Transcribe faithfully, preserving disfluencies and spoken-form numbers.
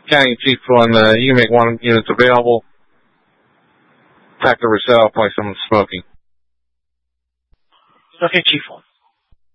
County Chief one, uh, you can make one units available. Attack the Rousseau, place someone smoking. Okay, Chief one.